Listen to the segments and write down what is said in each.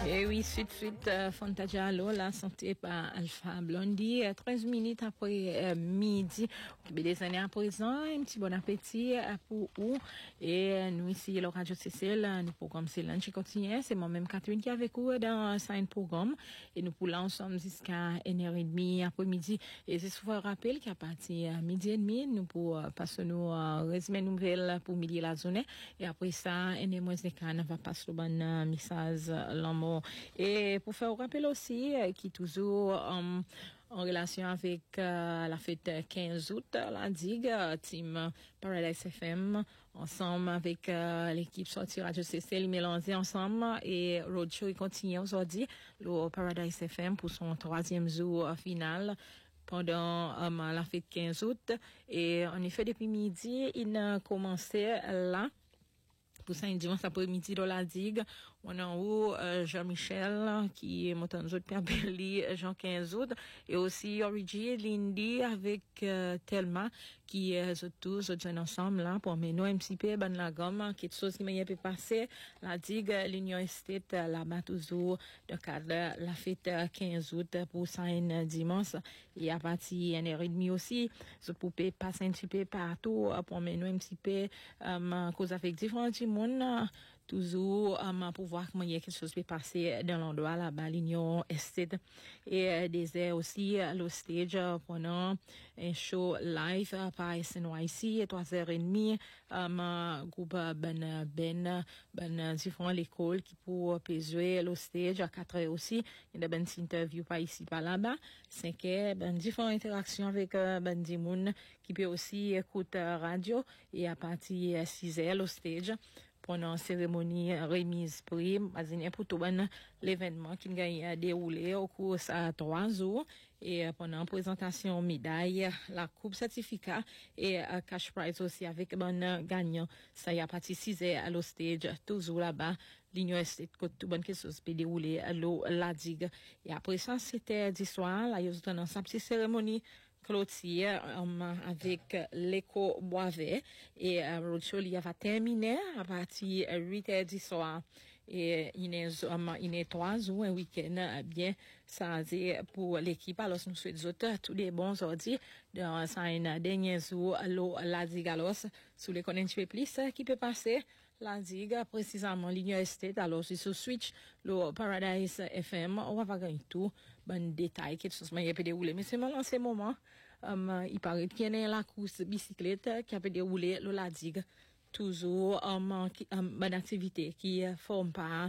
Et oui, suite, Fontajalo, la santé par Alpha Blondie, 13 minutes après midi. Des années à présent, un petit bon appétit pour vous. Et nous ici, le Radio CCL, nous programme c'est lunch quotidien. C'est moi-même Catherine qui est avec vous dans un programme. Et nous pour là, ensemble jusqu'à 1h30 après-midi. Et c'est souvent un rappel qu'à partir de midi et demi, nous pour passer nos résumé nouvelles pour midi la journée. Et après ça, 1h moins va passer le bon message l'amour. Et pour faire un rappel aussi, qui toujours en relation avec la fête 15 août, la digue, team Paradise FM, ensemble avec l'équipe sortie Radio CCL, mélangé ensemble, et Roadshow il continue aujourd'hui, le Paradise FM pour son 3e jour final pendant la fête 15 août. Et en effet, depuis midi, il a commencé là. Pour ça, dimanche après-midi dans la digue, on a en haut Jean-Michel qui est montant de Pierre Belly, Jean 15 août, et aussi Origi, Lindy avec Thelma qui tous ensemble là pour mener un petit peu la gomme, quelque chose qui m'a pu passer la digue l'Union Estate là-bas toujours dans le cadre la fête 15 août pour ça un dimanche, et à partir de 1h30 aussi, je pouvais passer un petit peu partout pour mener un petit peu cause avec différents monde toujours pour voir comment il y a quelque chose qui peut passer dans l'endroit là-bas l'Union Estate, et des aussi le stage pendant un show live par SNYC 3h30 groupe ben différents l'école qui pour jouer le stage à 4h aussi, il y a des interviews par ici par là-bas, 5h différentes interactions avec des monde qui peut aussi écouter radio, et à partir de 6h le stage pendant cérémonie remise prix pour tout l'événement qui a déroulé au cours de 3 jours, et pendant présentation médaille, la coupe certificat et cash prize aussi avec bon gagnant, ça y a parti 6h à le stage toujours là-bas l'Union Estate que tout bon quelque chose peut dérouler à la digue. Et après ça c'était du soir là, il y a une petite cérémonie clôture avec l'écho Boisvert, et Roadshow il va terminer à partir de 8h du soir, et il est 3 jours un week-end bien ça c'est pour l'équipe. Alors nous souhaitons tous les bons ordres dans un dernier jour la digue alors sous les connaissances plus qui peut passer la digue précisément l'Union Estate. Alors si ce switch le Paradise FM on va gagner tout bon détail quelque chose mais il peut dérouler, mais c'est en ce moment il paraît qu'il y a la course bicyclette qui a pu dérouler le la digue toujours bonne activité qui forme part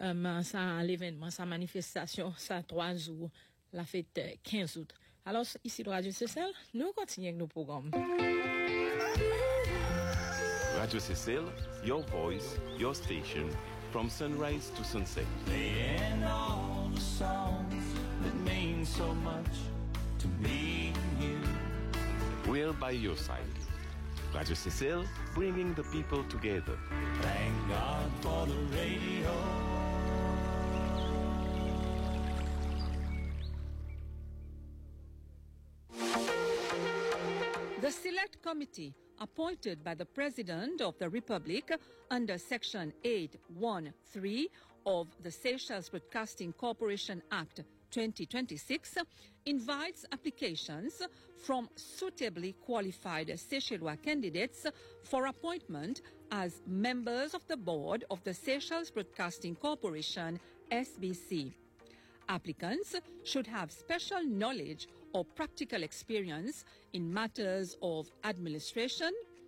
ça l'événement, sa manifestation, ça 3 jours la fête 15 août. Alors ici le Radio CCL, nous continuons avec nos programmes. Radio CCL, your voice, your station, from sunrise to sunset. Playing all the songs that mean so much to me and you. We're by your side. Radio CCL, bringing the people together. Thank God for the radio. The Select Committee, appointed by the President of the Republic under Section 813 of the Seychelles Broadcasting Corporation Act 2026, invites applications from suitably qualified Seychellois candidates for appointment as members of the board of the Seychelles Broadcasting Corporation, SBC. Applicants should have special knowledge or practical experience in matters of administration,